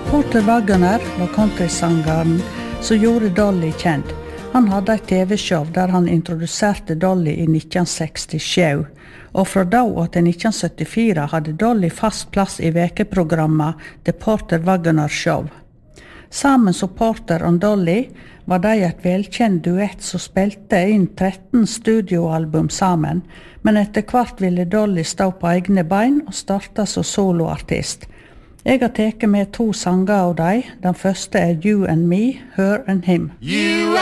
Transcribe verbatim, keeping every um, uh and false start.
Porter Wagoner var countrysangeren som gjorde Dolly kjent. Han hadde et T V-show der han introduserte Dolly i nitten sekstisju, og fra da og til nitten syttifire hadde Dolly fast plass i vekeprogrammet The Porter Wagoner Show. Sammen som Porter og Dolly var de et velkjent duett som spilte inn tretten studioalbum sammen, men etter hvert ville Dolly stå på egne bein og starte som soloartist. Jeg har teket med to sanger av dem. Den første er You and Me, Her and Him. You